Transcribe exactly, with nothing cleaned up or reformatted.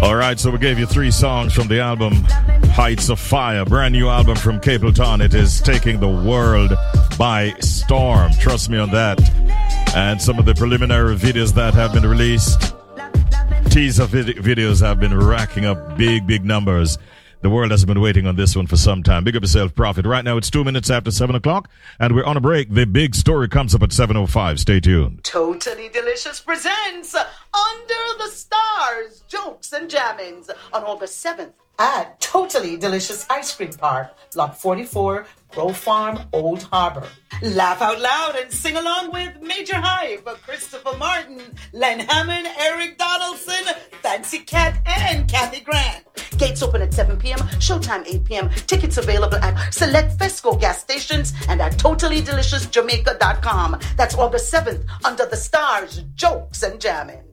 All right, so we gave you three songs from the album Heights of Fire, brand new album from Capleton. It is taking the world by storm. Trust me on that. And some of the preliminary videos that have been released, teaser vid- videos have been racking up big, big numbers. The world has been waiting on this one for some time. Big up yourself, Prophet. Right now it's two minutes after seven o'clock, and we're on a break. The big story comes up at seven oh five. Stay tuned. Totally Delicious presents Under the Stars, Jokes and Jammings on August seventh at Totally Delicious Ice Cream Park, Block forty-four, Grove Farm, Old Harbor. Laugh out loud and sing along with Major Hive, Christopher Martin, Len Hammond, Eric Donaldson, Fancy Cat, and Kathy Grant. Gates open at seven p.m., showtime eight p.m. Tickets available at select Fesco gas stations and at totally delicious jamaica dot com. That's August seventh, Under the Stars, Jokes and Jamming.